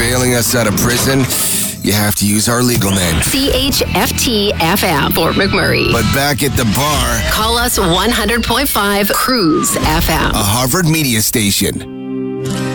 bailing us out of prison, you have to use our legal name. CHFT FM, Fort McMurray. But back at the bar, Call us 100.5 Cruise FM. a Harvard media station.